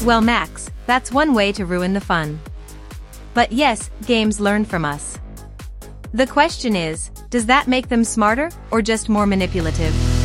Well, Max, that's one way to ruin the fun. But yes, games learn from us. The question is, does that make them smarter or just more manipulative?